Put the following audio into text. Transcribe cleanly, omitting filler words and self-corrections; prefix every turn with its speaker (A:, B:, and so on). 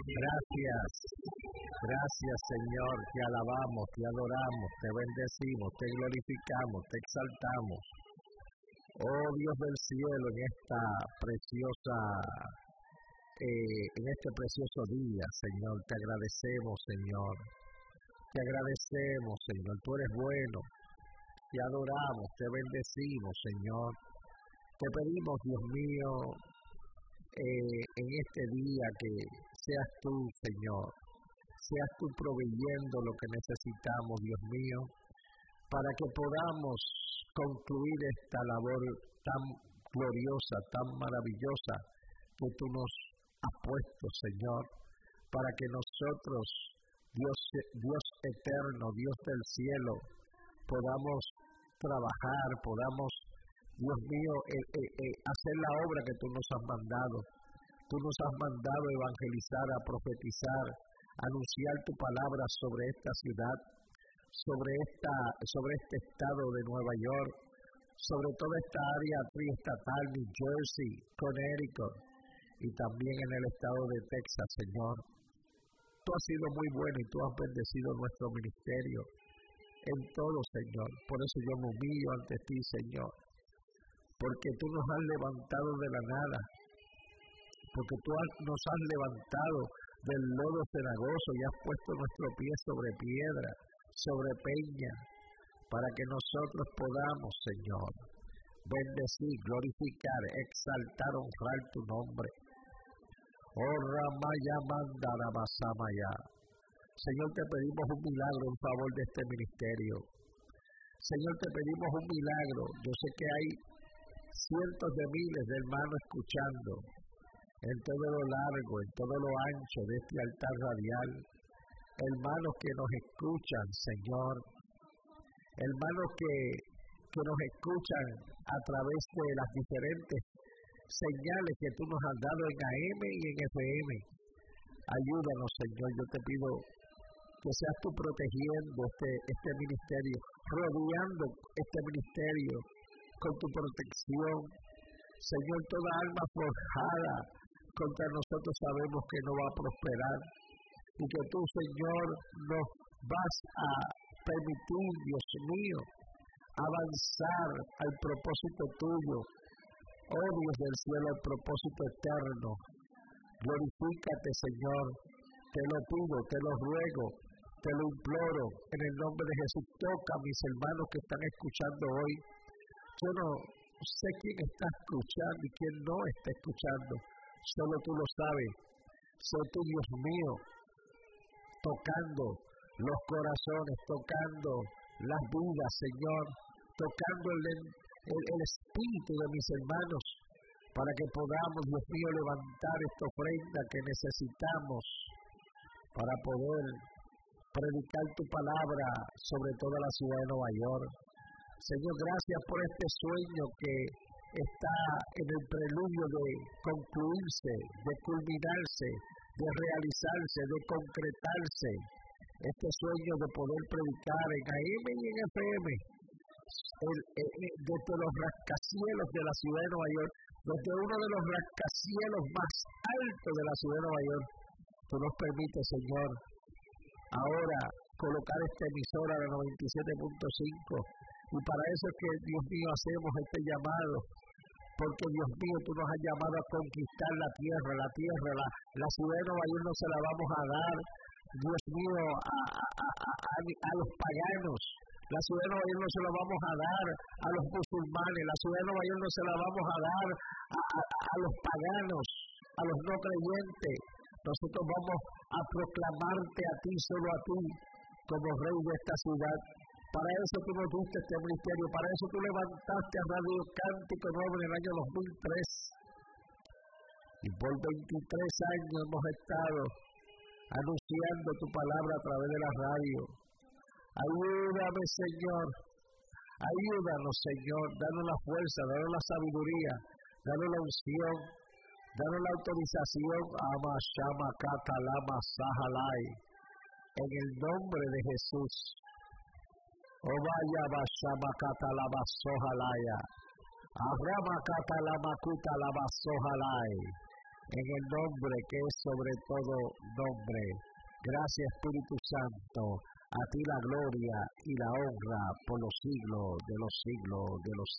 A: Gracias, gracias Señor, te alabamos, te adoramos, te bendecimos, te glorificamos, te exaltamos. Oh Dios del cielo, en este precioso día, Señor, te agradecemos, Señor. Te agradecemos, Señor, tú eres bueno. Te adoramos, te bendecimos, Señor. Te pedimos, Dios mío, en este día que seas tú, Señor, seas tú proveyendo lo que necesitamos, Dios mío, para que podamos concluir esta labor tan gloriosa, tan maravillosa que tú nos has puesto, Señor, para que nosotros, Dios eterno, Dios del cielo, podamos trabajar, podamos, Dios mío, hacer la obra que tú nos has mandado. Tú nos has mandado a evangelizar, a profetizar, a anunciar tu palabra sobre esta ciudad, sobre este estado de Nueva York, sobre toda esta área triestatal, New Jersey, Connecticut, y también en el estado de Texas, Señor. Tú has sido muy bueno y tú has bendecido nuestro ministerio en todo, Señor. Por eso yo me humillo ante ti, Señor, porque tú nos has levantado de la nada, porque tú nos has levantado del lodo cenagoso y has puesto nuestro pie sobre piedra, sobre peña, para que nosotros podamos, Señor, bendecir, glorificar, exaltar, honrar tu nombre. Oh Ramaya Mandara Basamaya. Señor, te pedimos un milagro en favor de este ministerio. Señor, te pedimos un milagro. Yo sé que hay cientos de miles de hermanos escuchando en todo lo largo, en todo lo ancho de este altar radial. Hermanos que nos escuchan, Señor. Hermanos que nos escuchan a través de las diferentes señales que tú nos has dado en AM y en FM. Ayúdanos, Señor. Yo te pido que seas tú protegiendo este ministerio, rodeando este ministerio con tu protección. Señor, toda alma forjada contra nosotros sabemos que no va a prosperar y que tú, Señor, nos vas a permitir, Dios mío, avanzar al propósito tuyo. Oh Dios del cielo, al propósito eterno. Glorifícate, Señor. Te lo pido, te lo ruego, te lo imploro. En el nombre de Jesús, toca a mis hermanos que están escuchando hoy. Yo no sé quién está escuchando y quién no está escuchando. Solo tú lo sabes. Soy tú, Dios mío, tocando los corazones, tocando las vidas, Señor, tocando el espíritu de mis hermanos, para que podamos, Dios mío, levantar esta ofrenda que necesitamos para poder predicar tu palabra sobre toda la ciudad de Nueva York. Señor, gracias por este sueño que está en el preludio de concluirse, de culminarse, de realizarse, de concretarse. Este sueño de poder predicar en AM y en FM, desde los rascacielos de la ciudad de Nueva York, desde uno de los rascacielos más altos de la ciudad de Nueva York. Tú nos permites, Señor, ahora colocar esta emisora de 97.5, y para eso es que, Dios mío, hacemos este llamado, porque, Dios mío, tú nos has llamado a conquistar la tierra, la ciudad de Nueva York no se la vamos a dar, Dios mío, a los paganos. La ciudad de Nueva York no se la vamos a dar a los musulmanes, la ciudad de Nueva York no se la vamos a dar a los paganos, a los no creyentes. Nosotros vamos a proclamarte a ti, solo a ti, como rey de esta ciudad. Para eso tú nos diste este ministerio, para eso tú levantaste a Radio Cántico Nuevo en el año 2003. Y por 23 años hemos estado anunciando tu palabra a través de la radio. Ayúdame, Señor. Ayúdanos, Señor. Danos la fuerza, danos la sabiduría, danos la unción, danos la autorización. Ama Shama Kata Lama Sahalai. En el nombre de Jesús. Obaya Bashama Kata Lama Sohalaya. Abrama Kata Lama Kuta Lama Sohalai. en el nombre que es sobre todo nombre. Gracias, Espíritu Santo, a ti la gloria y la honra por los siglos de los siglos de los